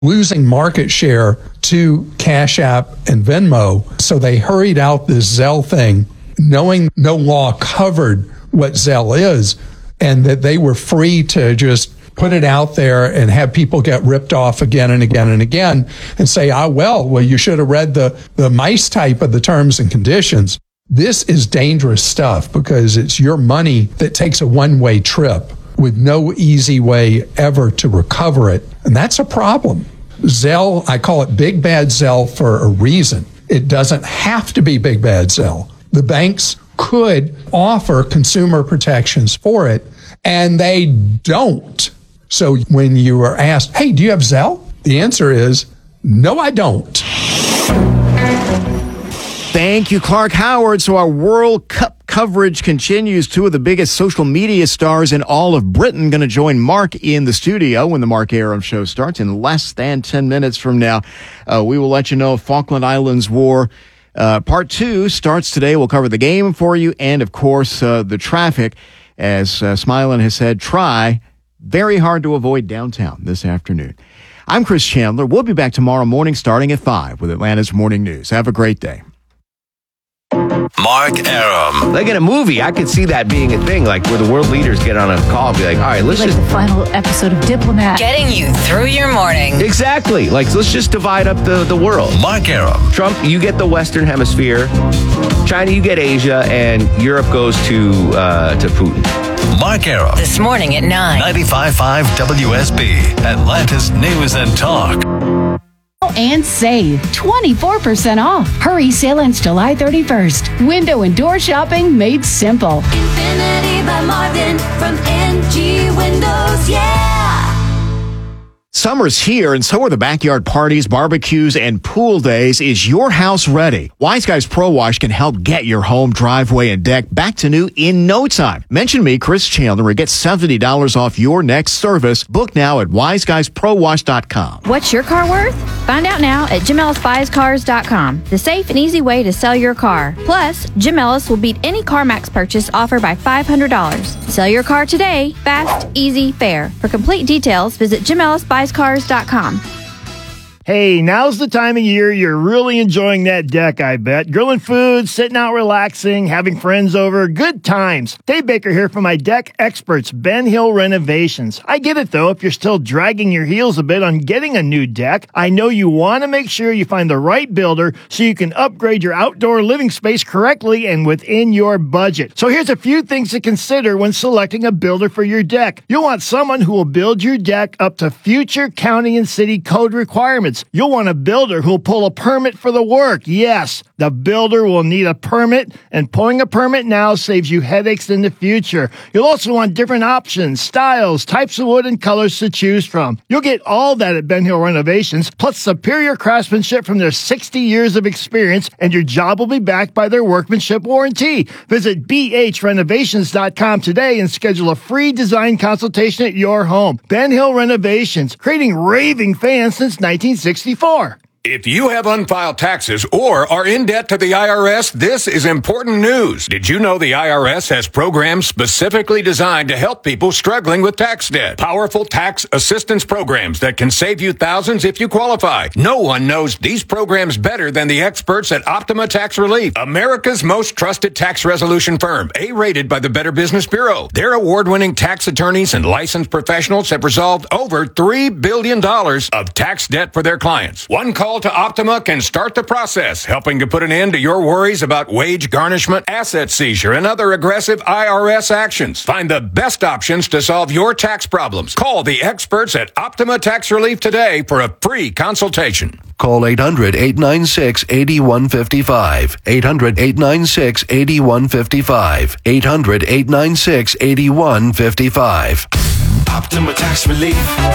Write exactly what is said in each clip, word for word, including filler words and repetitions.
losing market share to Cash App and Venmo. So they hurried out this Zelle thing, knowing no law covered what Zelle is, and that they were free to just put it out there and have people get ripped off again and again and again and say, ah, well, well, you should have read the, the mice type of the terms and conditions. This is dangerous stuff because it's your money that takes a one-way trip with no easy way ever to recover it. And that's a problem. Zelle, I call it Big Bad Zelle for a reason. It doesn't have to be Big Bad Zelle. The banks could offer consumer protections for it, and they don't. So when you are asked, hey, do you have Zelle? The answer is, no, I don't. Thank you, Clark Howard. So our World Cup coverage continues. Two of the biggest social media stars in all of Britain going to join Mark in the studio when the Mark Arum Show starts in less than ten minutes from now. Uh, we will let you know Falkland Islands War uh, Part two starts today. We'll cover the game for you and, of course, uh, the traffic. As uh, Smilin has said, try very hard to avoid downtown this afternoon. I'm Chris Chandler. We'll be back tomorrow morning starting at five with Atlanta's Morning News. Have a great day. Mark Arum. Like in a movie, I could see that being a thing, like where the world leaders get on a call and be like, all right, let's like just... the final episode of Diplomat. Getting you through your morning. Exactly. Like, let's just divide up the, the world. Mark Arum. Trump, you get the Western Hemisphere. China, you get Asia. And Europe goes to uh, to Putin. Mark Arum. This morning at nine. ninety-five point five W S B. Atlanta's News and Talk. And save twenty-four percent off. Hurry, sale ends July thirty-first. Window and door shopping made simple. Infinity by Marvin from N G Windows, yeah! Summer's here, and so are the backyard parties, barbecues, and pool days. Is your house ready? Wise Guys Pro Wash can help get your home, driveway, and deck back to new in no time. Mention me, Chris Chandler, and get seventy dollars off your next service. Book now at wise guys pro wash dot com. What's your car worth? Find out now at Jim Ellis Buys Cars dot com, the safe and easy way to sell your car. Plus, Jim Ellis will beat any CarMax purchase offer by five hundred dollars. Sell your car today, fast, easy, fair. For complete details, visit Jim Ellis Buys Cars dot com. Hey, now's the time of year you're really enjoying that deck, I bet. Grilling food, sitting out relaxing, having friends over, good times. Dave Baker here from my deck experts, Ben Hill Renovations. I get it though, if you're still dragging your heels a bit on getting a new deck, I know you want to make sure you find the right builder so you can upgrade your outdoor living space correctly and within your budget. So here's a few things to consider when selecting a builder for your deck. You'll want someone who will build your deck up to future county and city code requirements. You'll want a builder who'll pull a permit for the work. Yes, the builder will need a permit, and pulling a permit now saves you headaches in the future. You'll also want different options, styles, types of wood, and colors to choose from. You'll get all that at Ben Hill Renovations, plus superior craftsmanship from their sixty years of experience, and your job will be backed by their workmanship warranty. Visit b h renovations dot com today and schedule a free design consultation at your home. Ben Hill Renovations, creating raving fans since nineteen sixty-four. If you have unfiled taxes or are in debt to the I R S, this is important news. Did you know the I R S has programs specifically designed to help people struggling with tax debt? Powerful tax assistance programs that can save you thousands if you qualify. No one knows these programs better than the experts at Optima Tax Relief, America's most trusted tax resolution firm, A-rated by the Better Business Bureau. Their award-winning tax attorneys and licensed professionals have resolved over three billion dollars of tax debt for their clients. One call to Optima can start the process, helping to put an end to your worries about wage garnishment, asset seizure, and other aggressive I R S actions. Find the best options to solve your tax problems. Call the experts at Optima Tax Relief today for a free consultation. Call eight hundred, eight nine six, eight one five five. eight hundred, eight nine six, eight one five five. eight hundred, eight nine six, eight one five five. Optima Tax Relief.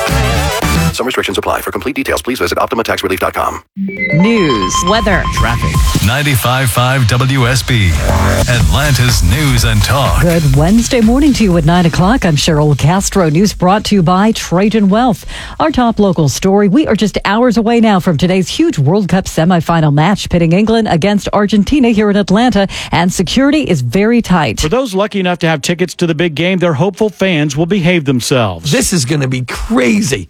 Some restrictions apply. For complete details, please visit optima tax relief dot com. News, weather, traffic. ninety-five point five W S B. Atlanta's News and Talk. Good Wednesday morning to you at nine o'clock. I'm Cheryl Castro. News brought to you by Trajan Wealth. Our top local story. We are just hours away now from today's huge World Cup semifinal match pitting England against Argentina here in Atlanta, and security is very tight. For those lucky enough to have tickets to the big game, their hopeful fans will behave themselves. This is going to be crazy. English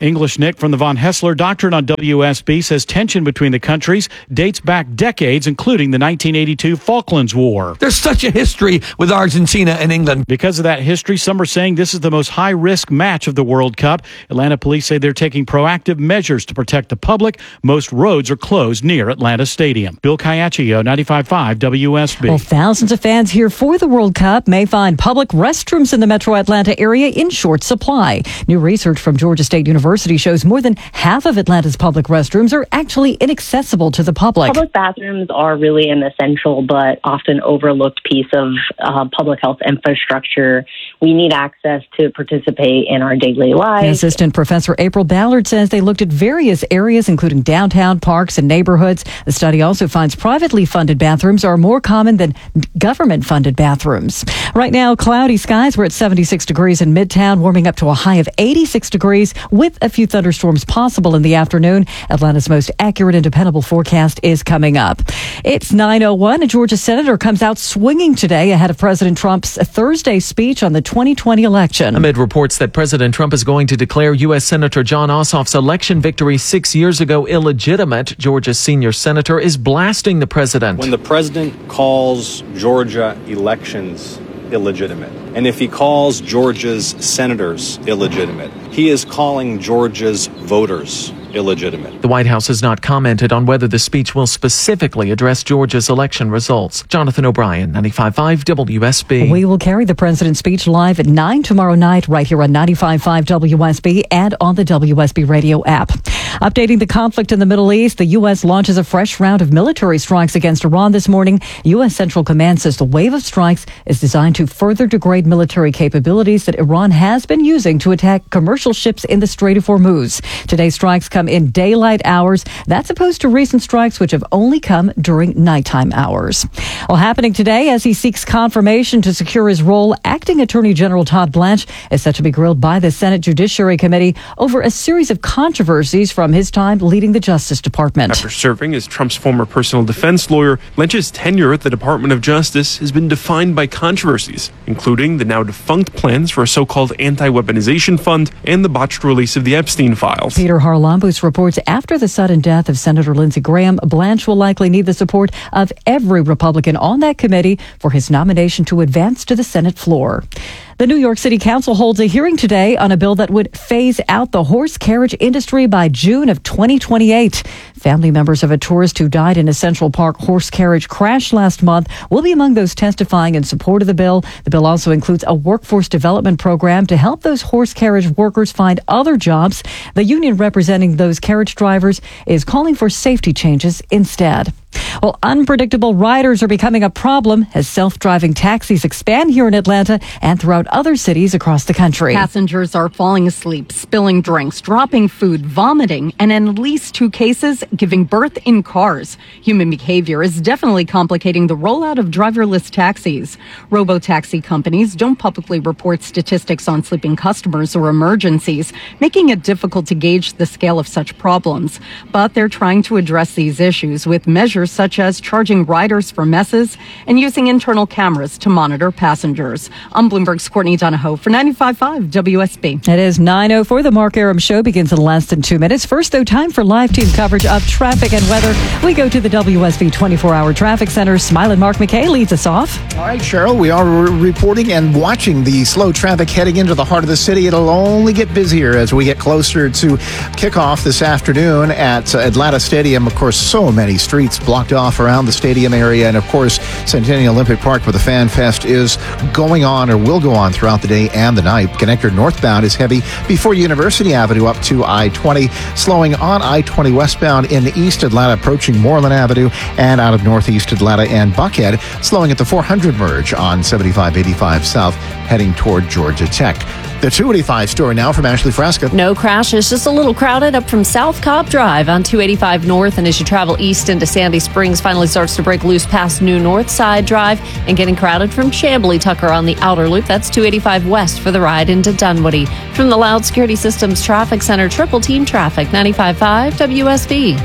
Resnick from the von Hessler Doctrine on W S B says tension between the countries dates back decades, including the nineteen eighty-two Falklands War. There's such a history with Argentina and England. Because of that history, some are saying this is the most high-risk match of the World Cup. Atlanta police say they're taking proactive measures to protect the public. Most roads are closed near Atlanta Stadium. Bill Caiaccio, ninety-five point five W S B. Well, thousands of fans here for the World Cup may find public restrooms in the metro Atlanta area in short supply. New research from Georgia State University shows more than half of Atlanta's public restrooms are actually inaccessible to the public. Public bathrooms are really an essential but often overlooked piece of uh, public health infrastructure. We need access to participate in our daily lives. Assistant Professor April Ballard says they looked at various areas, including downtown, parks, and neighborhoods. The study also finds privately funded bathrooms are more common than government-funded bathrooms. Right now, cloudy skies. We're at seventy-six degrees in Midtown, warming up to a high of eighty-six degrees with a few thunderstorms possible in the afternoon. Atlanta's most accurate and dependable forecast is coming up. It's nine oh one. A Georgia senator comes out swinging today ahead of President Trump's Thursday speech on the twenty twenty election. Amid reports that President Trump is going to declare U S. Senator Jon Ossoff's election victory six years ago illegitimate, Georgia's senior senator is blasting the president. When the president calls Georgia elections illegitimate, and if he calls Georgia's senators illegitimate, he is calling Georgia's voters illegitimate. The White House has not commented on whether the speech will specifically address Georgia's election results. Jonathan O'Brien, ninety-five point five W S B. We will carry the president's speech live at nine tomorrow night right here on ninety-five point five W S B and on the W S B radio app. Updating the conflict in the Middle East, the U S launches a fresh round of military strikes against Iran this morning. U S. Central Command says the wave of strikes is designed to further degrade military capabilities that Iran has been using to attack commercial ships in the Strait of Hormuz. Today's strikes come in daylight hours. That's opposed to recent strikes, which have only come during nighttime hours. Well, happening today as he seeks confirmation to secure his role, Acting Attorney General Todd Blanche is set to be grilled by the Senate Judiciary Committee over a series of controversies from his time leading the Justice Department. After serving as Trump's former personal defense lawyer, Blanche's tenure at the Department of Justice has been defined by controversies, including the now defunct plans for a so-called anti-weaponization fund and the botched release of the Epstein files. Peter Harlambous reports after the sudden death of Senator Lindsey Graham, Blanche will likely need the support of every Republican on that committee for his nomination to advance to the Senate floor. The New York City Council holds a hearing today on a bill that would phase out the horse carriage industry by June of twenty twenty-eight. Family members of a tourist who died in a Central Park horse carriage crash last month will be among those testifying in support of the bill. The bill also includes a workforce development program to help those horse carriage workers find other jobs. The union representing those carriage drivers is calling for safety changes instead. Well, unpredictable riders are becoming a problem as self-driving taxis expand here in Atlanta and throughout other cities across the country. Passengers are falling asleep, spilling drinks, dropping food, vomiting, and in at least two cases, giving birth in cars. Human behavior is definitely complicating the rollout of driverless taxis. Robo-taxi companies don't publicly report statistics on sleeping customers or emergencies, making it difficult to gauge the scale of such problems. But they're trying to address these issues with measures such as charging riders for messes and using internal cameras to monitor passengers. I'm Bloomberg's Courtney Donahoe for ninety-five point five W S B. It is nine oh four. The Mark Aram Show begins in less than two minutes. First, though, time for live team coverage of traffic and weather. We go to the W S B twenty-four hour traffic center. Smiling Mark McKay leads us off. All right, Cheryl, we are re- reporting and watching the slow traffic heading into the heart of the city. It'll only get busier as we get closer to kickoff this afternoon at uh, Atlanta Stadium. Of course, so many streets blocked off around the stadium area, and of course Centennial Olympic Park, where the Fan Fest is going on or will go on throughout the day and the night. Connector northbound is heavy before University Avenue up to I twenty, slowing on I twenty westbound in East Atlanta approaching Moreland Avenue, and out of Northeast Atlanta and Buckhead, slowing at the four hundred merge on seventy-five eighty-five south heading toward Georgia Tech. The two eighty-five story now from Ashley Frasca. No crashes, just a little crowded up from South Cobb Drive on two eighty-five north, and as you travel east into Sandy Springs, finally starts to break loose past New North Side Drive and getting crowded from Chamblee Tucker on the outer loop. That's two eighty-five west for the ride into Dunwoody. From the Loud Security Systems Traffic Center, Triple Team Traffic, ninety-five point five W S B.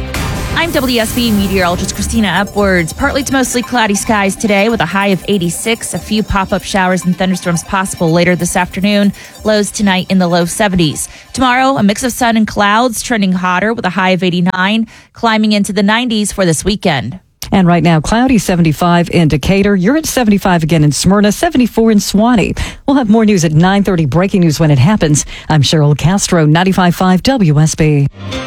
I'm W S B meteorologist Christina Upwards. Partly to mostly cloudy skies today with a high of eighty-six. A few pop-up showers and thunderstorms possible later this afternoon. Lows tonight in the low seventies. Tomorrow, a mix of sun and clouds, trending hotter with a high of eighty-nine, climbing into the nineties for this weekend. And right now, cloudy seventy-five in Decatur. You're at seventy-five again in Smyrna, seventy-four in Swanee. We'll have more news at nine thirty, breaking news when it happens. I'm Cheryl Castro, ninety-five point five W S B.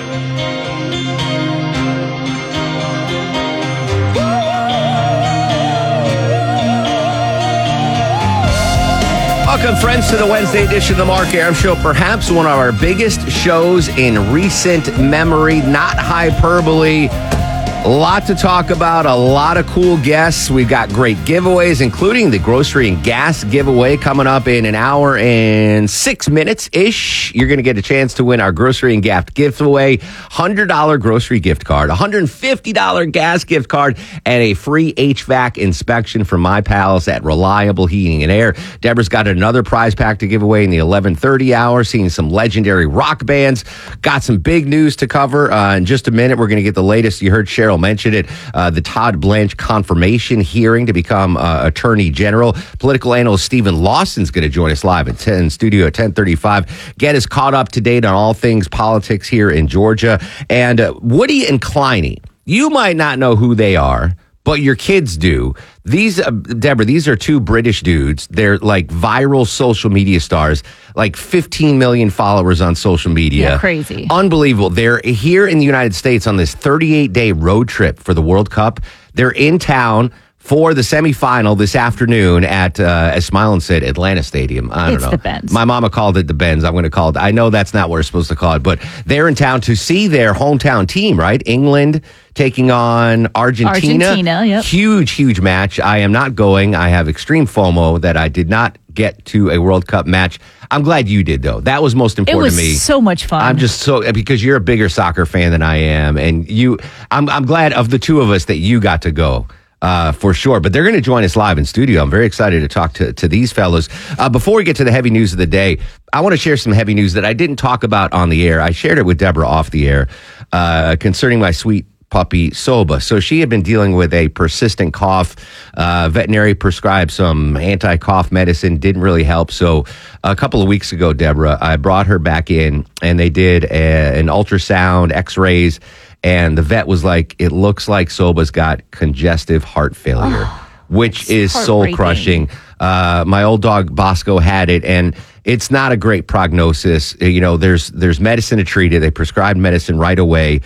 Welcome, friends, to the Wednesday edition of the Mark Arum Show. Perhaps one of our biggest shows in recent memory, not hyperbole. A lot to talk about, a lot of cool guests. We've got great giveaways, including the grocery and gas giveaway coming up in an hour and six minutes-ish. You're going to get a chance to win our grocery and gas giveaway, one hundred dollars grocery gift card, one hundred fifty dollars gas gift card, and a free H V A C inspection from my pals at Reliable Heating and Air. Deborah's got another prize pack to give away in the eleven thirty hour, seeing some legendary rock bands. Got some big news to cover. Uh, in just a minute, we're going to get the latest. You heard Cheryl mentioned it, uh, the Todd Blanche confirmation hearing to become uh, Attorney General. Political analyst Stephen Lawson's going to join us live at ten studio at ten thirty-five. Get us caught up to date on all things politics here in Georgia. And uh, Woody and Kleiny, you might not know who they are, but your kids do. These, uh, Deborah, these are two British dudes. They're like viral social media stars, like fifteen million followers on social media. Yeah, crazy. Unbelievable. They're here in the United States on this thirty-eight day road trip for the World Cup. They're in town for the semifinal this afternoon at, uh, as Smilin said, Atlanta Stadium. I don't it's know. the Benz. My mama called it the Benz. I'm going to call it. I know that's not what we're supposed to call it, but they're in town to see their hometown team, right? England taking on Argentina. Argentina, yep. Huge, huge match. I am not going. I have extreme FOMO that I did not get to a World Cup match. I'm glad you did, though. That was most It important was to me. so much fun. I'm just so, because you're a bigger soccer fan than I am, and you, I'm, I'm glad of the two of us that you got to go. Uh, for sure. But they're going to join us live in studio. I'm very excited to talk to, to these fellows. Uh, before we get to the heavy news of the day, I want to share some heavy news that I didn't talk about on the air. I shared it with Deborah off the air uh, concerning my sweet puppy, Soba. So she had been dealing with a persistent cough. Uh, veterinary prescribed some anti-cough medicine, didn't really help. So a couple of weeks ago, Deborah, I brought her back in and they did a, an ultrasound, x-rays, and the vet was like, it looks like Soba's got congestive heart failure, oh, which is soul crushing. Uh, my old dog Bosco had it, and it's not a great prognosis. You know, there's there's medicine to treat it. They prescribed medicine right away.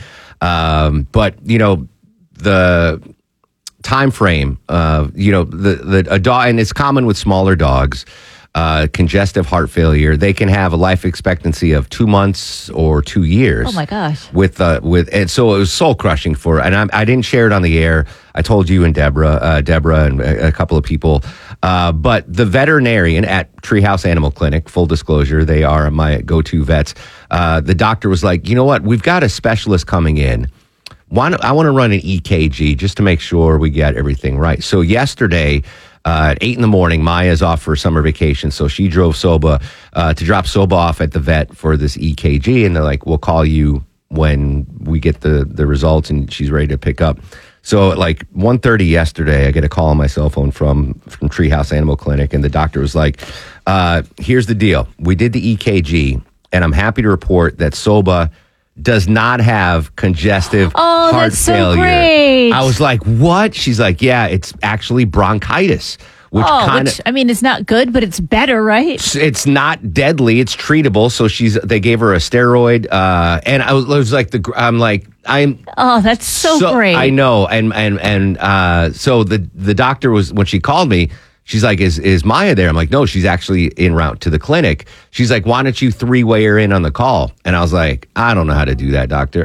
Um, but, you know, the time frame, uh, you know, the, the a dog, and it's common with smaller dogs, uh, congestive heart failure. They can have a life expectancy of two months or two years. Oh my gosh! With uh, with and so it was soul crushing for her. And I, I didn't share it on the air. I told you and Deborah, uh, Deborah and a, a couple of people. Uh, but the veterinarian at Treehouse Animal Clinic, full disclosure, they are my go-to vets. Uh, the doctor was like, you know what? We've got a specialist coming in. Why don't, I want to run an E K G just to make sure we get everything right. So yesterday, Uh, at eight in the morning, Maya's off for summer vacation, so she drove Soba uh, to drop Soba off at the vet for this E K G, and they're like, we'll call you when we get the, the results and she's ready to pick up. So at like one thirty yesterday, I get a call on my cell phone from, from Treehouse Animal Clinic, and the doctor was like, uh, here's the deal. We did the E K G, and I'm happy to report that Soba does not have congestive oh, heart that's so failure. Great. I was like, what? She's like, yeah, it's actually bronchitis. Which oh, kind which, I mean, it's not good, but it's better, right? It's, it's not deadly. It's treatable. So she's. They gave her a steroid, uh, and I was, I was like, the. I'm like, I'm. Oh, that's so, so great. I know, and and and uh, so the the doctor was when she called me. She's like, is is Maya there? I'm like, no, she's actually en route to the clinic. She's like, why don't you three-way her in on the call? And I was like, I don't know how to do that, doctor.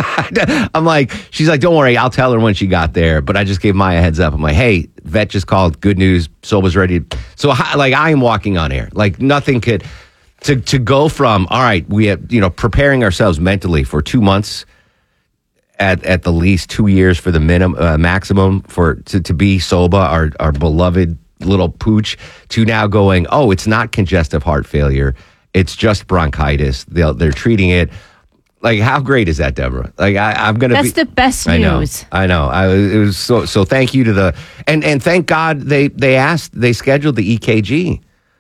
I'm like, she's like, don't worry, I'll tell her when she got there. But I just gave Maya a heads up. I'm like, hey, vet just called. Good news. Soba's ready. So, like, I am walking on air. Like, nothing could, to, to go from, all right, we have, you know, preparing ourselves mentally for two months at at the least, two years for the minimum, uh, maximum for, to, to be Soba, our, our beloved little pooch, to now going, oh, it's not congestive heart failure, it's just bronchitis. They'll, they're treating it. Like, how great is that, Deborah? Like, I, I'm going to be. That's the best I know, news. I know. I, it was so, so thank you to the, and, and thank God they, they asked, they scheduled the E K G,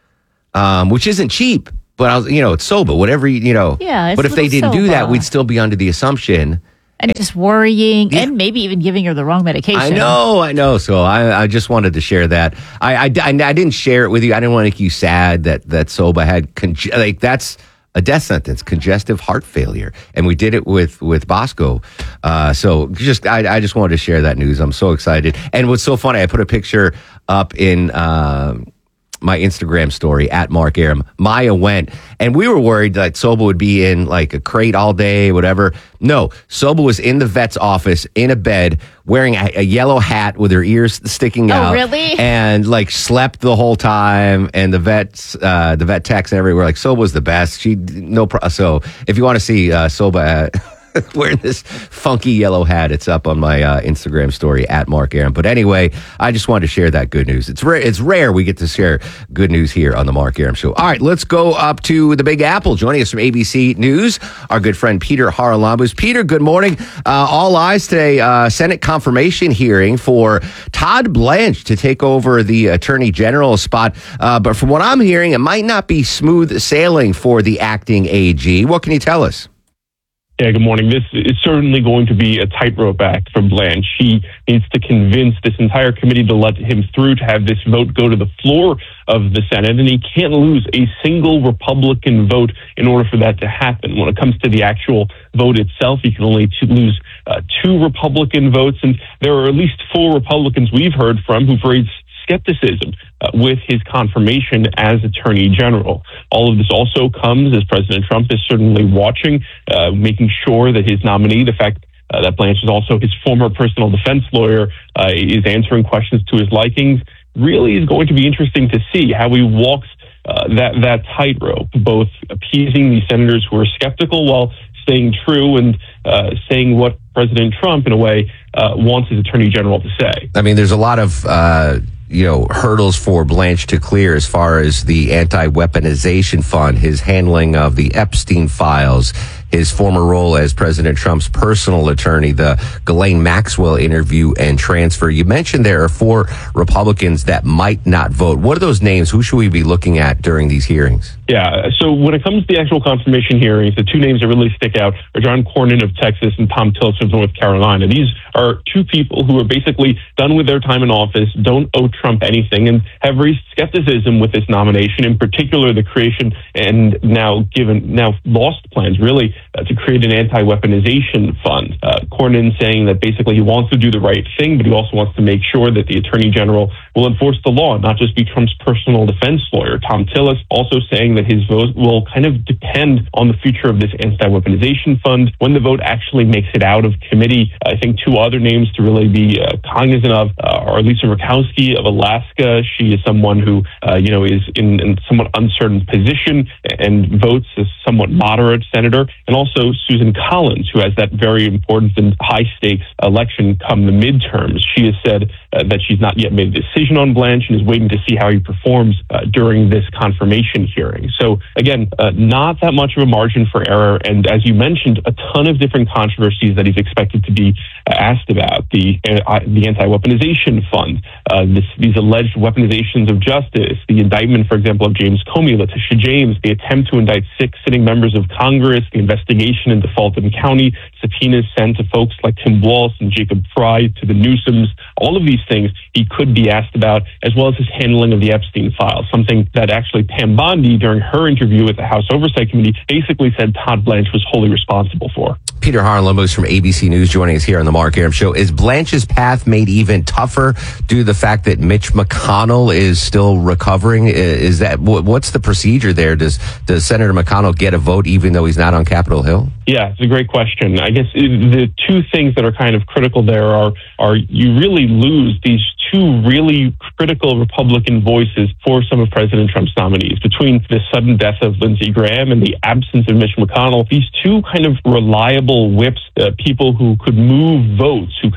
um, which isn't cheap, but I was, you know, it's SOBA, whatever, you, you know. Yeah, it's but if a they little didn't do that, SOBA. we'd still be under the assumption. And just worrying and maybe even giving her the wrong medication. I know, I know. So I, I just wanted to share that. I, I, I, I didn't share it with you. I didn't want to make you sad that, that SOBA had, conge- like, that's a death sentence, congestive heart failure. And we did it with, with Bosco. Uh, so just, I, I just wanted to share that news. I'm so excited. And what's so funny, I put a picture up in, uh, my Instagram story at Mark Arum. Maya went, and we were worried that SOBA would be in like a crate all day, whatever. No, SOBA was in the vet's office in a bed wearing a, a yellow hat with her ears sticking Oh, out. really? And like slept the whole time. And the vets, uh, the vet techs and everywhere, like SOBA was the best. She no pro- so if you want to see uh, SOBA. Wearing this funky yellow hat. It's up on my uh, Instagram story at Mark Arum. But anyway, I just wanted to share that good news. It's rare. It's rare we get to share good news here on the Mark Arum Show. All right, let's go up to the Big Apple. Joining us from A B C News, our good friend Peter Haralambous. Peter, good morning. Uh, all eyes today. Uh, Senate confirmation hearing for Todd Blanche to take over the Attorney General spot. Uh, but from what I'm hearing, it might not be smooth sailing for the acting A G. What can you tell us? Yeah, good morning. This is certainly going to be a tightrope act for Blanche. She needs to convince this entire committee to let him through to have this vote go to the floor of the Senate, and he can't lose a single Republican vote in order for that to happen. When it comes to the actual vote itself, he can only to lose uh, two Republican votes, and there are at least four Republicans we've heard from who've raised skepticism uh, with his confirmation as Attorney General. All of this also comes as President Trump is certainly watching, uh, making sure that his nominee, the fact uh, that Blanche is also his former personal defense lawyer, uh, is answering questions to his likings, really is going to be interesting to see how he walks uh, that, that tightrope, both appeasing the senators who are skeptical while staying true and uh, saying what President Trump, in a way, uh, wants his Attorney General to say. I mean, there's a lot of, uh, you know, hurdles for Blanche to clear as far as the anti-weaponization fund, his handling of the Epstein files, his former role as President Trump's personal attorney, the Ghislaine Maxwell interview and transfer. You mentioned there are four Republicans that might not vote. What are those names? Who should we be looking at during these hearings? Yeah, so when it comes to the actual confirmation hearings, the two names that really stick out are John Cornyn of Texas and Thom Tillis of North Carolina. These are two people who are basically done with their time in office, don't owe Trump anything, and have raised skepticism with this nomination, in particular the creation and now given, now lost plans, really, uh, to create an anti-weaponization fund. Uh, Cornyn saying that basically he wants to do the right thing, but he also wants to make sure that the Attorney General will enforce the law, not just be Trump's personal defense lawyer. Thom Tillis also saying that his vote will kind of depend on the future of this anti-weaponization fund when the vote actually makes it out of committee. I think two other names to really be uh, cognizant of uh, are Lisa Murkowski of Alaska. She is someone who, uh, you know, is in a somewhat uncertain position and votes as somewhat moderate senator. And also Susan Collins, who has that very important and high-stakes election come the midterms. She has said uh, that she's not yet made a decision on Blanche and is waiting to see how he performs uh, during this confirmation hearing. So again, uh, not that much of a margin for error. And as you mentioned, a ton of different controversies that he's expected to be uh, asked about. The uh, the anti-weaponization fund, uh, this, these alleged weaponizations of justice, the indictment, for example, of James Comey, Letitia James, the attempt to indict six sitting members of Congress, the investigation into Fulton County, subpoenas sent to folks like Tim Walz and Jacob Fry, to the Newsoms. All of these things he could be asked about, as well as his handling of the Epstein files, something that actually Pam Bondi, during her interview with the House Oversight Committee, basically said Todd Blanche was wholly responsible for. Peter Haralambous from A B C News joining us here on the Mark Arum Show. Is Blanche's path made even tougher due to the fact that Mitch McConnell is still recovering? Is that what's the procedure there? Does does Senator McConnell get a vote even though he's not on Capitol Hill? Yeah, it's a great question. I guess the two things that are kind of critical there are are you really lose these two really critical Republican voices for some of President Trump's nominees. Between the sudden death of Lindsey Graham and the absence of Mitch McConnell, these two kind of reliable whips, uh, people who could move votes, who could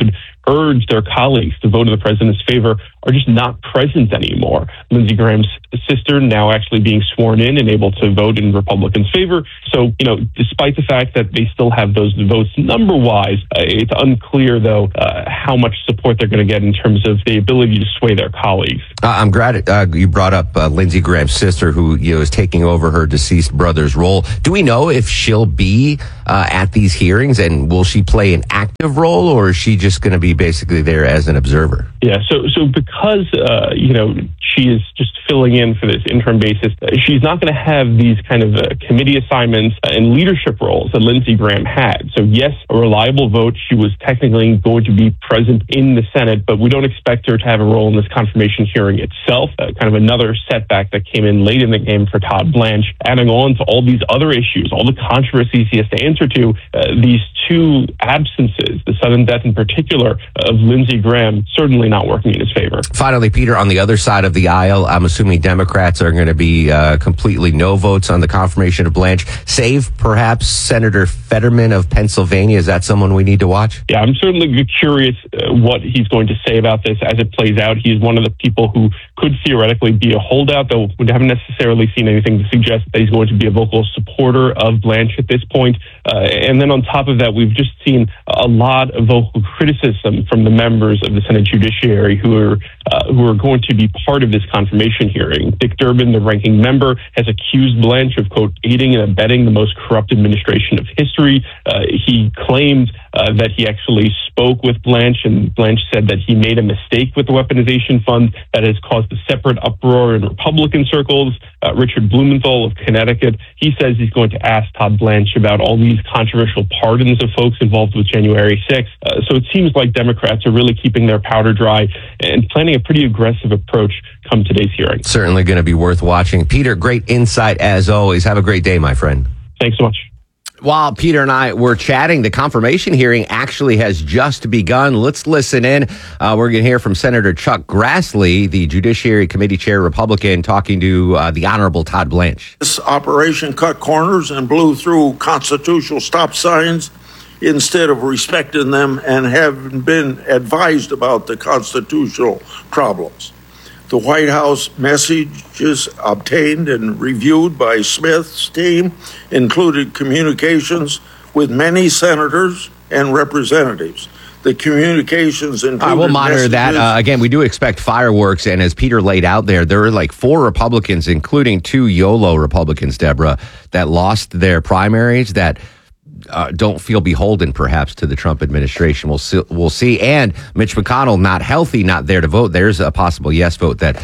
urge their colleagues to vote in the president's favor are just not present anymore. Lindsey Graham's sister now actually being sworn in and able to vote in Republicans' favor. So, you know, despite the fact that they still have those votes number-wise, uh, it's unclear, though, uh, how much support they're going to get in terms of the ability to sway their colleagues. Uh, I'm glad uh, you brought up uh, Lindsey Graham's sister, who you know is taking over her deceased brother's role. Do we know if she'll be uh, at these hearings, and will she play an active role, or is she just going to be basically there as an observer? Yeah, so so because uh, you know she is just filling in for this interim basis, uh, she's not going to have these kind of uh, committee assignments and leadership roles that Lindsey Graham had. So yes, a reliable vote. She was technically going to be present in the Senate, but we don't expect her to have a role in this confirmation hearing itself. Uh, kind of another setback that came in late in the game for Todd Blanche, adding on to all these other issues, all the controversies he has to answer to. Uh, these two absences, the sudden death in particular of Lindsey Graham, certainly not working in his favor. Finally, Peter, on the other side of the aisle, I'm assuming Democrats are going to be uh, completely no votes on the confirmation of Blanche, save perhaps Senator Fetterman of Pennsylvania. Is that someone we need to watch? Yeah, I'm certainly curious uh, what he's going to say about this as it plays out. He's one of the people who could theoretically be a holdout, though we haven't necessarily seen anything to suggest that he's going to be a vocal supporter of Blanche at this point. Uh, and then on top of that, we've just seen a lot of vocal criticism from the members of the Senate Judiciary who are uh, who are going to be part of this confirmation hearing. Dick Durbin, the ranking member, has accused Blanche of, quote, aiding and abetting the most corrupt administration of history. Uh, he claimed uh, that he actually spoke with Blanche, and Blanche said that he made a mistake with the weaponization fund that has caused a separate uproar in Republican circles. Uh, Richard Blumenthal of Connecticut, he says he's going to ask Todd Blanche about all these controversial pardons of folks involved with January sixth. Uh, so it seems like Democrats are really keeping their powder dry and planning a pretty aggressive approach come today's hearing. Certainly going to be worth watching. Peter, great insight as always. Have a great day, my friend. Thanks so much. While Peter and I were chatting, the confirmation hearing actually has just begun. Let's listen in. Uh, we're going to hear from Senator Chuck Grassley, the Judiciary Committee Chair Republican, talking to uh, the Honorable Todd Blanche. This operation cut corners and blew through constitutional stop signs instead of respecting them and having been advised about the constitutional problems. The White House messages obtained and reviewed by Smith's team included communications with many senators and representatives. The communications included I will monitor messages- that. Uh, again, we do expect fireworks, and as Peter laid out there, there were like four Republicans, including two YOLO Republicans, Deborah, that lost their primaries, that Uh, don't feel beholden, perhaps, to the Trump administration. We'll see, we'll see. And Mitch McConnell, not healthy, not there to vote. There's a possible yes vote that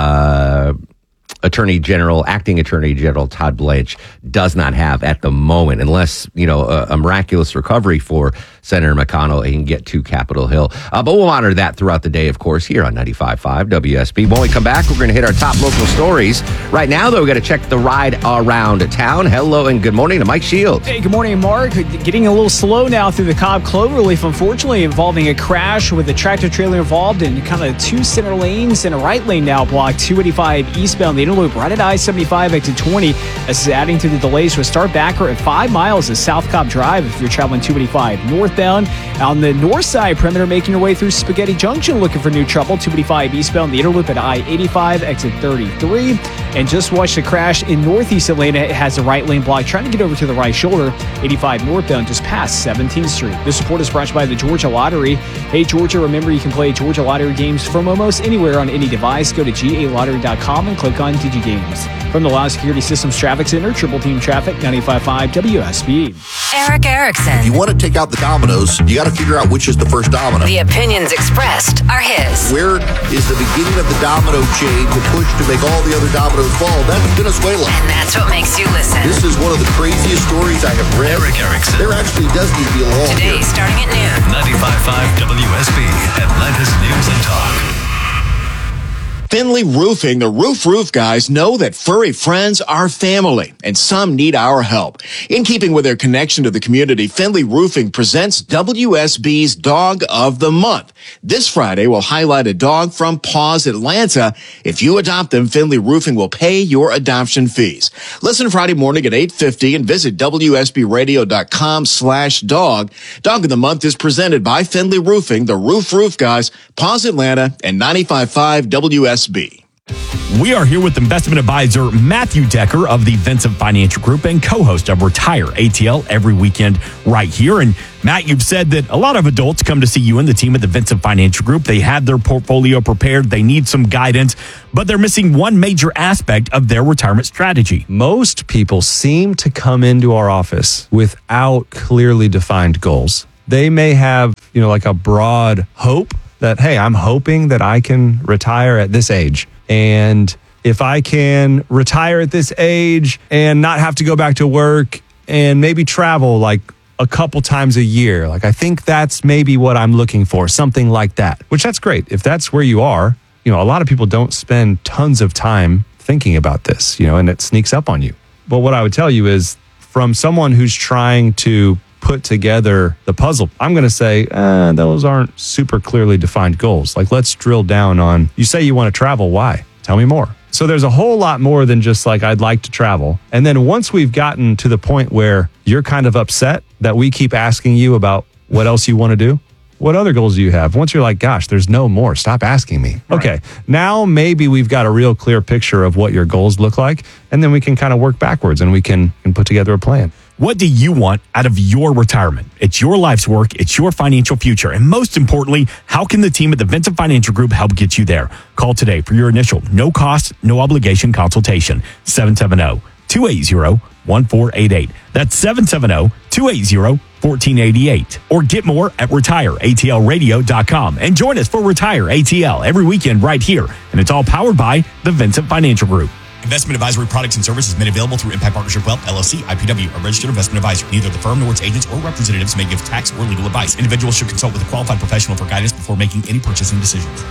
uh, Attorney General, Acting Attorney General Todd Blanche does not have at the moment, unless, you know, a, a miraculous recovery for Senator McConnell and can get to Capitol Hill. Uh, but we'll monitor that throughout the day, of course, here on ninety-five point five W S B. When we come back, we're going to hit our top local stories. Right now, though, we got to check the ride around town. Hello and good morning to Mike Shields. Hey, good morning, Mark. Getting a little slow now through the Cobb Cloverleaf, unfortunately, involving a crash with a tractor trailer involved in kind of two center lanes and a right lane now blocked. two eighty-five eastbound, the inner loop right at I seventy-five, exit twenty. This is adding to the delays. So start back at five miles of South Cobb Drive if you're traveling two eighty-five northbound. On the north side, perimeter making your way through Spaghetti Junction looking for new trouble. two eighty-five eastbound, the inner loop at I eighty-five, exit thirty-three. And just watch the crash in northeast Atlanta. It has the right lane blocked, trying to get over to the right shoulder. eighty-five northbound, just past seventeenth street. This report is brought to you by the Georgia Lottery. Hey, Georgia, remember you can play Georgia Lottery games from almost anywhere on any device. Go to G A lottery dot com and click on DigiGames. From the Law Security Systems Traffic Center, Triple Team Traffic, ninety-five point five W S B. Eric Erickson. If you want to take out the dominoes, you got to figure out which is the first domino. The opinions expressed are his. Where is the beginning of the domino chain to push to make all the other dominoes fall? That's Venezuela. And that's what makes you listen. This is one of the craziest stories I have read. Eric Erickson. There actually does need to be a law Today, here. starting at noon. ninety-five point five W S B, Atlanta's News and Talk. Finley Roofing, the Roof Roof guys, know that furry friends are family, and some need our help. In keeping with their connection to the community, Finley Roofing presents W S B's Dog of the Month. This Friday, we'll highlight a dog from Paws Atlanta. If you adopt them, Finley Roofing will pay your adoption fees. Listen Friday morning at eight fifty and visit W S B radio dot com slash dog. Dog of the Month is presented by Finley Roofing, the Roof Roof guys, Paws Atlanta, and ninety-five point five W S B. We are here with investment advisor Matthew Decker of the Vincent Financial Group and co-host of Retire A T L every weekend right here. And Matt, you've said that a lot of adults come to see you and the team at the Vincent Financial Group. They have their portfolio prepared. They need some guidance, but they're missing one major aspect of their retirement strategy. Most people seem to come into our office without clearly defined goals. They may have, you know, like a broad hope that, hey, I'm hoping that I can retire at this age. And if I can retire at this age and not have to go back to work and maybe travel like a couple times a year, like I think that's maybe what I'm looking for, something like that, which that's great. If that's where you are, you know, a lot of people don't spend tons of time thinking about this, you know, and it sneaks up on you. But what I would tell you is from someone who's trying to put together the puzzle, I'm going to say eh, those aren't super clearly defined goals. Like, let's drill down on, you say you want to travel. Why? Tell me more. So there's a whole lot more than just like, I'd like to travel. And then once we've gotten to the point where you're kind of upset that we keep asking you about what else you want to do, what other goals do you have? Once you're like, gosh, there's no more, stop asking me. Right. Okay, now maybe we've got a real clear picture of what your goals look like, and then we can kind of work backwards and we can, can put together a plan. What do you want out of your retirement? It's your life's work. It's your financial future. And most importantly, how can the team at the Vincent Financial Group help get you there? Call today for your initial no cost, no obligation consultation. seven seven zero, two eight zero, one four eight eight. That's seven seven zero, two eight zero, one four eight eight. Or get more at retire A T L radio dot com. And join us for Retire A T L every weekend right here. And it's all powered by the Vincent Financial Group. Investment advisory products and services made available through Impact Partnership Wealth, L L C, I P W, a registered investment advisor. Neither the firm nor its agents or representatives may give tax or legal advice. Individuals should consult with a qualified professional for guidance before making any purchasing decisions.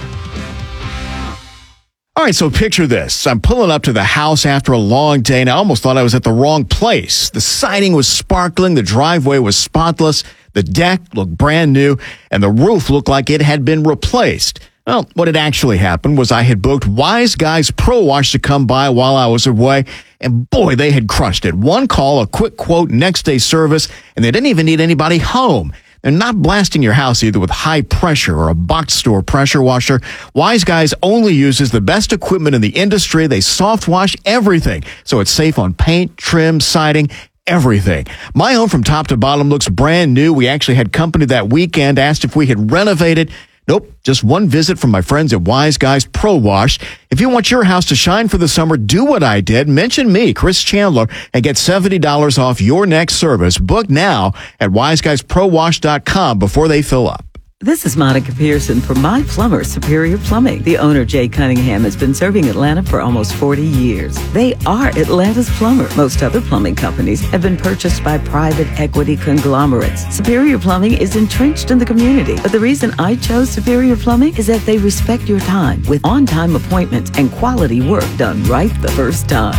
All right, so picture this. I'm pulling up to the house after a long day, and I almost thought I was at the wrong place. The siding was sparkling, the driveway was spotless, the deck looked brand new, and the roof looked like it had been replaced. Well, what had actually happened was I had booked Wise Guys Pro Wash to come by while I was away, and boy, they had crushed it. One call, a quick quote, next day service, and they didn't even need anybody home. They're not blasting your house either with high pressure or a box store pressure washer. Wise Guys only uses the best equipment in the industry. They soft wash everything, so it's safe on paint, trim, siding, everything. My home from top to bottom looks brand new. We actually had company that weekend, asked if we had renovated. Nope, just one visit from my friends at Wise Guys Pro Wash. If you want your house to shine for the summer, do what I did. Mention me, Chris Chandler, and get seventy dollars off your next service. Book now at wise guys pro wash dot com before they fill up. This is Monica Pearson from My Plumber Superior Plumbing. The owner, Jay Cunningham, has been serving Atlanta for almost forty years. They are Atlanta's plumber. Most other plumbing companies have been purchased by private equity conglomerates. Superior Plumbing is entrenched in the community. But the reason I chose Superior Plumbing is that they respect your time with on-time appointments and quality work done right the first time.